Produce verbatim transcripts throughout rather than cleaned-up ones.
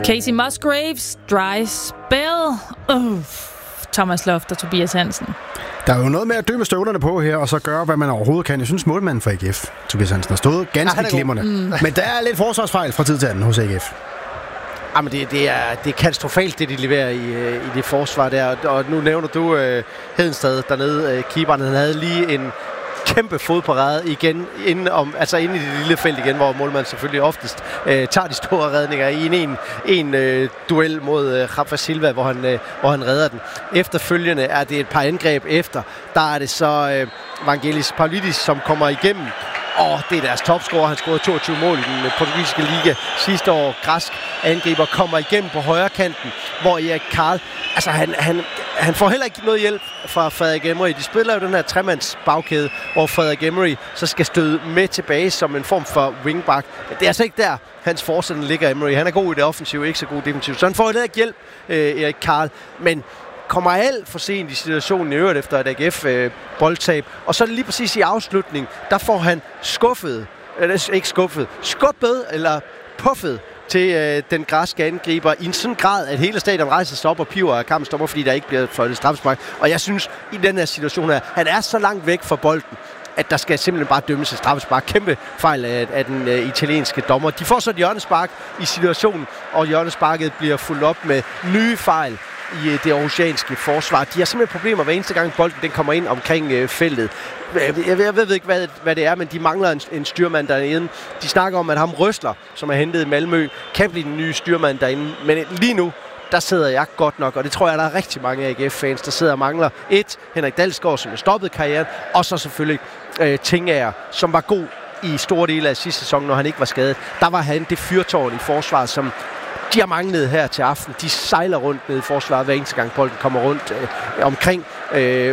Casey Musgraves, Dry Spell. Uh, Thomas Loft og Tobias Hansen. Der er jo noget med at dø med støvlerne på her, og så gøre, hvad man overhovedet kan. Jeg synes, målmanden for A G F, Tobias Hansen, har stået ganske ja, glimrende. Mm. Men der er lidt forsvarsfejl fra tid til anden hos A G F. Jamen, det, det, er, det er katastrofalt, det de leverer i, i det forsvar der. Og nu nævner du uh, Hedenstad dernede. Uh, keeperen, han havde lige en kæmpe fodparade igen, inden, om, altså inde i det lille felt igen, hvor målmanden selvfølgelig oftest øh, tager de store redninger i en, en, en øh, duel mod øh, Rafa Silva, hvor han, øh, hvor han redder den. Efterfølgende er det et par angreb efter. Der er det så øh, Vangelis Paulidis, som kommer igennem. Og det er deres topscorer. Han scorede toogtyve mål i den portugisiske liga sidste år. Græsk angriber kommer igennem på højre kanten, hvor Erik Karl, altså han, han, han får heller ikke noget hjælp fra Frederik Emery. De spiller jo den her tremands bagkæde, hvor Frederik Emery så skal støde med tilbage som en form for wingback. Det er altså ikke der, hans forsætning ligger, Emery. Han er god i det offensive, ikke så god defensivt. Så han får heller ikke hjælp, øh, Erik Karl. Men kommer alt for sent i situationen i øvrigt efter et A G F øh, boldtab. Og så lige præcis i afslutning, der får han skuffet, eller ikke skuffet, skubbet eller puffet til øh, den græske angriber i en sådan grad, at hele stadion rejser sig op og piver af kampen stopper, fordi der ikke bliver fløjtet straffespark. Og jeg synes, i den her situation her, han er så langt væk fra bolden, at der skal simpelthen bare dømmes et straffespark. Kæmpe fejl af, af den uh, italienske dommer. De får så et hjørnespark i situationen, og hjørnesparket bliver fuldt op med nye fejl i uh, det aarhusianske forsvar. De har simpelthen problemer hver eneste gang bolden den kommer ind omkring uh, feltet. Jeg, jeg, jeg ved ikke, hvad, hvad det er, men de mangler en, en styrmand derinde. De snakker om, at ham Røsler, som er hentet i Malmø, kan blive den nye styrmand derinde. Men lige nu, der sidder jeg godt nok, og det tror jeg, der er rigtig mange A G F-fans, der sidder og mangler. Et, Henrik Dalsgaard, som er stoppet karrieren, og så selvfølgelig øh, Tingager, som var god i store dele af sidste sæson, når han ikke var skadet. Der var han det fyrtårn i forsvaret, som de har manglet her til aften. De sejler rundt ned i forsvaret, hver eneste gang bolden kommer rundt øh, omkring øh,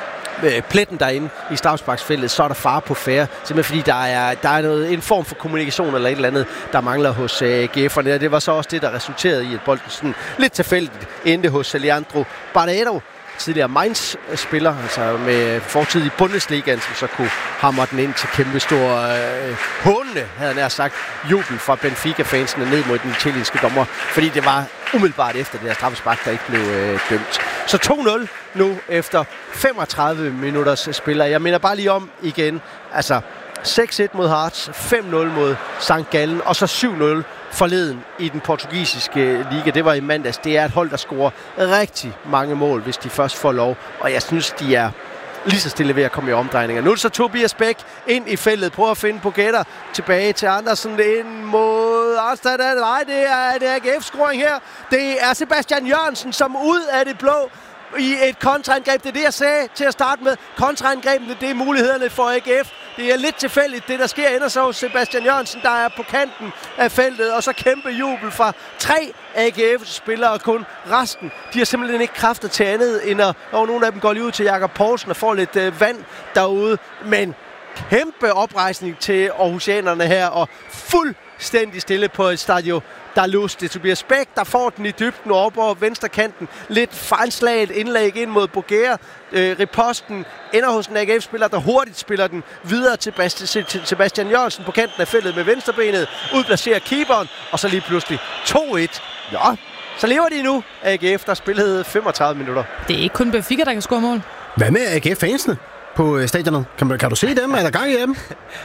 pletten derinde i straffesparksfeltet, så er der fare på færre. Simpelthen fordi der er, der er noget, en form for kommunikation eller et eller andet, der mangler hos uh, A G F'erne. Det var så også det, der resulterede i, at bolden sådan lidt tilfældigt endte hos Leandro Barreiro, tidligere Mainz-spiller, altså med fortid i Bundesligaen, som så kunne hamre den ind til kæmpe stor øh, hånende, havde han nær sagt, jubel fra Benfica-fansene ned mod den italienske dommer, fordi det var umiddelbart efter det her straffespark, der ikke blev øh, dømt. Så to nul nu efter femogtredive minutters spil. Jeg minder bare lige om igen, altså seks et mod Hearts, fem nul mod Sankt Gallen, og så syv nul forleden i den portugisiske liga. Det var i mandags. Det er et hold, der scorer rigtig mange mål, hvis de først får lov. Og jeg synes, de er lige så stille ved at komme i omdrejninger. Nu er det så Tobias Bæk ind i feltet. Prøver at finde Pogatter tilbage til Andersen ind mod Arnstad. Nej, det er en A G F-scoring her. Det er Sebastian Jørgensen, som ud af det blå i et kontraangreb. Det er det, jeg sagde til at starte med. Kontraangrebene, det er mulighederne for A G F. Det er lidt tilfældigt. Det, der sker, ender så hos Sebastian Jørgensen, der er på kanten af feltet. Og så kæmpe jubel fra tre A G F-spillere, og kun resten. De har simpelthen ikke kræfter til andet, end at og nogle af dem går lige ud til Jakob Poulsen og får lidt øh, vand derude. Men kæmpe oprejsning til aarhusianerne her, og fuldstændig stille på et stadion. Der er lust. Det er Tobias Bæk, der får den i dybden op over venstre kanten. Lidt fejlslaget indlæg ind mod Bogea. Øh, riposten ender hos en A G F-spiller, der hurtigt spiller den videre til, Bast- til Sebastian Jørgensen på kanten af feltet med venstrebenet. Udplacerer keeperen, og så lige pludselig to et. Ja, så lever de nu, A G F, der spillede femogtredive minutter. Det er ikke kun Benfica, der kan score mål. Hvad med A G F-fansene på stadionet? Kan, kan du se dem? Er der gang i dem?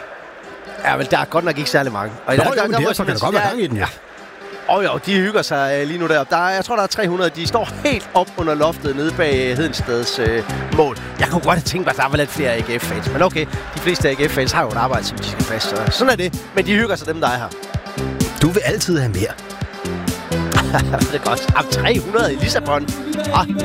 Ja, vel, der er godt nok ikke særlig mange. Og Nå, der, jo, der, der, derfor kan der godt være gang i den, ja. Og jo, de hygger sig lige nu der. der er, jeg tror, der er tre hundrede. De står helt op under loftet nede bag Hedensteds øh, mål. Jeg kunne godt have tænkt mig, at der var lidt flere A G F-fans. Men okay, de fleste A G F-fans har jo et arbejde, som de skal fast. Så sådan er det. Men de hygger sig, dem der er her. Du vil altid have mere. Det er godt. tre hundrede i Lissabon. Ah.